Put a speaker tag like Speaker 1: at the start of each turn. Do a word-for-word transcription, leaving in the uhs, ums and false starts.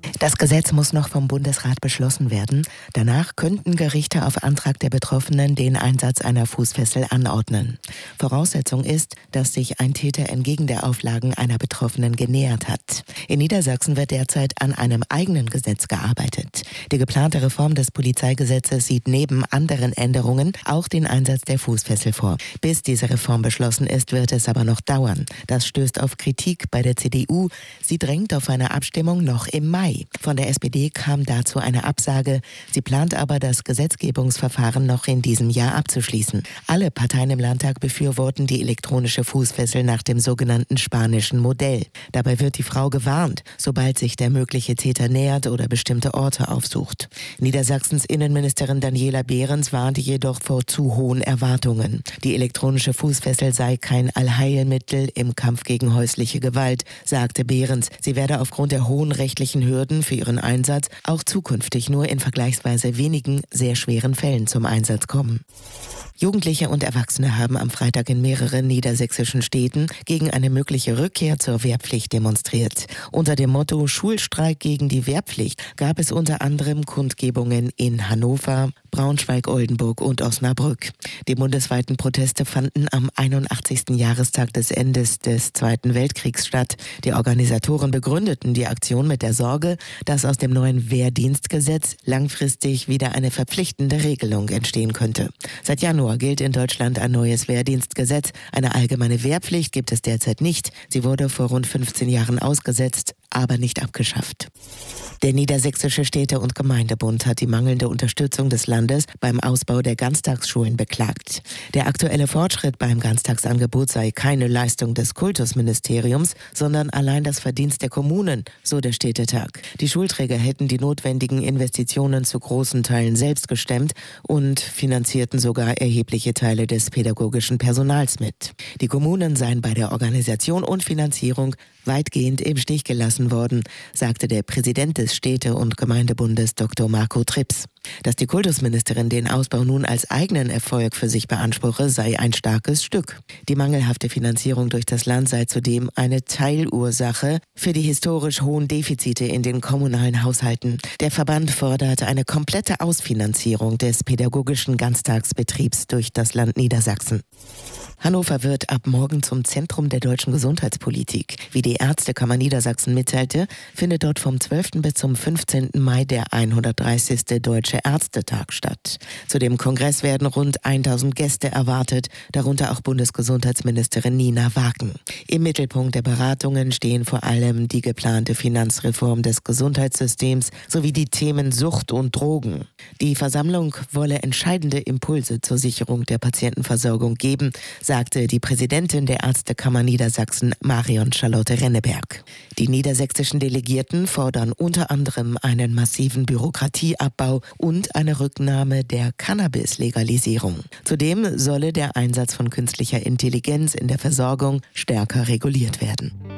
Speaker 1: Das Gesetz muss noch vom Bundesrat beschlossen werden. Danach könnten Gerichte auf Antrag der Betroffenen den Einsatz einer Fußfessel anordnen. Voraussetzung ist, dass sich ein Täter entgegen der Auflagen einer Betroffenen genähert hat. In Niedersachsen wird derzeit an einem eigenen Gesetz gearbeitet. Die geplante Reform des Polizeigesetzes sieht neben anderen Änderungen auch den Einsatz der Fußfessel vor. Bis diese Reform beschlossen ist, wird es aber noch dauern. Das stößt auf Kritik bei der C D U. Sie drängt auf eine Abstimmung noch im Mai. Von der S P D kam dazu eine Absage. Sie plant aber, das Gesetzgebungsverfahren noch in diesem Jahr abzuschließen. Alle Parteien im Landtag befürworten die elektronische Fußfessel nach dem sogenannten spanischen Modell. Dabei wird die Frau gewarnt, sobald sich der mögliche Täter nähert oder bestimmte Orte aufsucht. Niedersachsens Innenministerin Daniela Behrens warnte jedoch vor zu hohen Erwartungen. Die elektronische Fußfessel sei kein Allheilmittel im Kampf gegen häusliche Gewalt, sagte Behrens. Sie werde aufgrund der hohen rechtlichen Hürden für ihren Einsatz auch zukünftig nur in vergleichsweise wenigen, sehr schweren Fällen zum Einsatz kommen. Jugendliche und Erwachsene haben am Freitag in mehreren niedersächsischen Städten gegen eine mögliche Rückkehr zur Wehrpflicht demonstriert. Unter dem Motto Schulstreik gegen die Wehrpflicht gab es unter anderem Kundgebungen in Hannover, Braunschweig, Oldenburg und Osnabrück. Die bundesweiten Proteste fanden am einundachtzigsten Jahrestag des Endes des Zweiten Weltkriegs statt. Die Organisatoren begründeten die Aktion mit der Sorge, dass aus dem neuen Wehrdienstgesetz langfristig wieder eine verpflichtende Regelung entstehen könnte. Seit Januar gilt in Deutschland ein neues Wehrdienstgesetz. Eine allgemeine Wehrpflicht gibt es derzeit nicht. Sie wurde vor rund fünfzehn Jahren ausgesetzt, aber nicht abgeschafft. Der Niedersächsische Städte- und Gemeindebund hat die mangelnde Unterstützung des Landes beim Ausbau der Ganztagsschulen beklagt. Der aktuelle Fortschritt beim Ganztagsangebot sei keine Leistung des Kultusministeriums, sondern allein das Verdienst der Kommunen, so der Städtetag. Die Schulträger hätten die notwendigen Investitionen zu großen Teilen selbst gestemmt und finanzierten sogar erhebliche Teile des pädagogischen Personals mit. Die Kommunen seien bei der Organisation und Finanzierung weitgehend im Stich gelassen worden, sagte der Präsident des Städte- und Gemeindebundes Doktor Marco Trips. Dass die Kultusministerin den Ausbau nun als eigenen Erfolg für sich beanspruche, sei ein starkes Stück. Die mangelhafte Finanzierung durch das Land sei zudem eine Teilursache für die historisch hohen Defizite in den kommunalen Haushalten. Der Verband fordert eine komplette Ausfinanzierung des pädagogischen Ganztagsbetriebs durch das Land Niedersachsen. Hannover wird ab morgen zum Zentrum der deutschen Gesundheitspolitik. Wie die Ärztekammer Niedersachsen mitteilte, findet dort vom zwölften bis zum fünfzehnten Mai der hundertdreißigste Deutsche Ärztetag statt. Zu dem Kongress werden rund tausend Gäste erwartet, darunter auch Bundesgesundheitsministerin Nina Wagen. Im Mittelpunkt der Beratungen stehen vor allem die geplante Finanzreform des Gesundheitssystems sowie die Themen Sucht und Drogen. Die Versammlung wolle entscheidende Impulse zur Sicherung der Patientenversorgung geben, sagte die Präsidentin der Ärztekammer Niedersachsen, Marion Charlotte Renneberg. Die niedersächsischen Delegierten fordern unter anderem einen massiven Bürokratieabbau und eine Rücknahme der Cannabis-Legalisierung. Zudem solle der Einsatz von künstlicher Intelligenz in der Versorgung stärker reguliert werden.